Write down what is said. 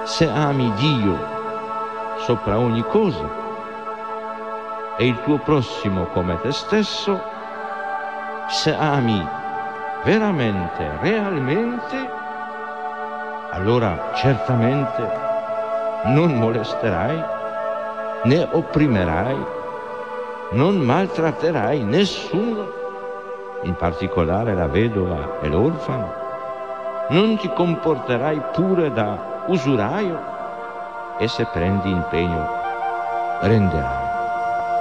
Se ami Dio sopra ogni cosa e il tuo prossimo come te stesso, se ami veramente, realmente, allora certamente non molesterai, né opprimerai, non maltratterai nessuno, in particolare la vedova e l'orfano, non ti comporterai pure da usuraio e se prendi impegno renderai.